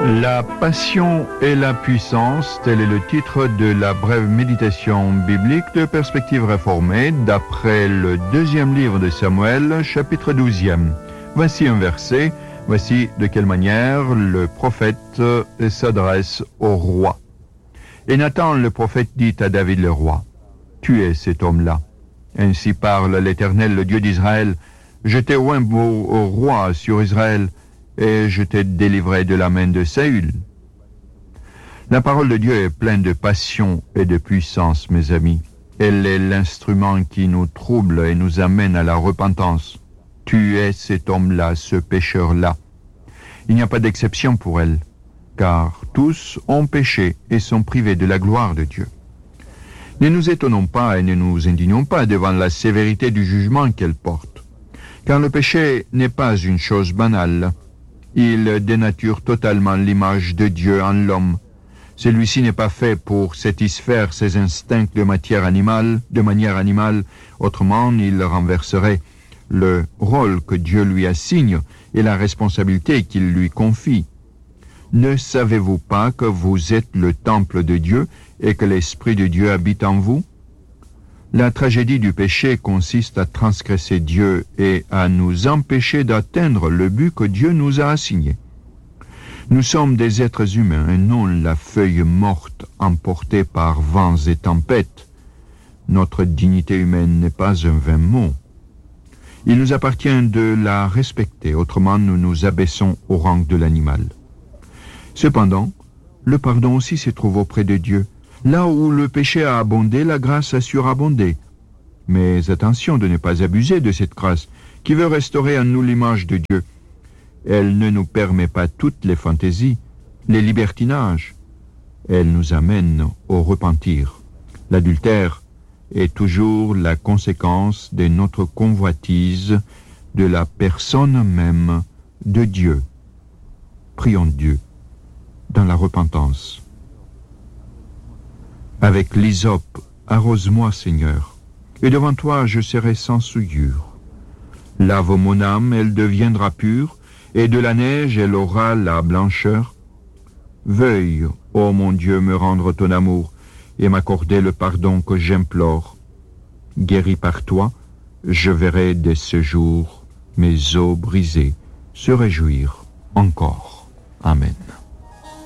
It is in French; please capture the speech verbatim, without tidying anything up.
La passion et la puissance, tel est le titre de la brève méditation biblique de Perspective réformée, d'après le deuxième livre de Samuel, chapitre douzième. Voici un verset, voici de quelle manière le prophète s'adresse au roi. Et Nathan le prophète dit à David le roi, « Tu es cet homme-là. Ainsi parle l'Éternel, le Dieu d'Israël. Je t'ai oint au roi sur Israël, et je t'ai délivré de la main de Saül. » La parole de Dieu est pleine de passion et de puissance, mes amis. Elle est l'instrument qui nous trouble et nous amène à la repentance. Tu es cet homme-là, ce pécheur-là. Il n'y a pas d'exception pour elle, car tous ont péché et sont privés de la gloire de Dieu. Ne nous étonnons pas et ne nous indignons pas devant la sévérité du jugement qu'elle porte, car le péché n'est pas une chose banale. Il dénature totalement l'image de Dieu en l'homme. Celui-ci n'est pas fait pour satisfaire ses instincts de matière animale, de manière animale. Autrement, il renverserait le rôle que Dieu lui assigne et la responsabilité qu'il lui confie. Ne savez-vous pas que vous êtes le temple de Dieu et que l'Esprit de Dieu habite en vous? La tragédie du péché consiste à transgresser Dieu et à nous empêcher d'atteindre le but que Dieu nous a assigné. Nous sommes des êtres humains et non la feuille morte emportée par vents et tempêtes. Notre dignité humaine n'est pas un vain mot. Il nous appartient de la respecter, autrement nous nous abaissons au rang de l'animal. Cependant, le pardon aussi se trouve auprès de Dieu. Là où le péché a abondé, la grâce a surabondé. Mais attention de ne pas abuser de cette grâce, qui veut restaurer en nous l'image de Dieu. Elle ne nous permet pas toutes les fantaisies, les libertinages. Elle nous amène au repentir. L'adultère est toujours la conséquence de notre convoitise de la personne même de Dieu. Prions Dieu dans la repentance. Avec l'hysope, arrose-moi, Seigneur, et devant toi je serai sans souillure. Lave mon âme, elle deviendra pure, et de la neige elle aura la blancheur. Veuille, ô mon Dieu, me rendre ton amour, et m'accorder le pardon que j'implore. Guéri par toi, je verrai dès ce jour mes os brisés se réjouir encore. Amen.